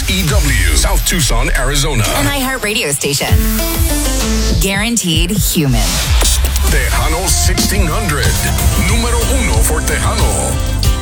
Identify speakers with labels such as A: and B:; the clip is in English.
A: KLEW, South Tucson, Arizona.
B: An iHeart radio station. Guaranteed human.
A: Tejano 1600. Número 1 for Tejano.